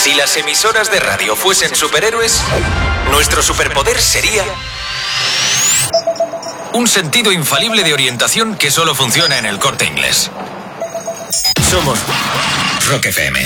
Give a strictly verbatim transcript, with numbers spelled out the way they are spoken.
Si las emisoras de radio fuesen superhéroes, nuestro superpoder sería un sentido infalible de orientación que solo funciona en el Corte Inglés. Somos Rock F M.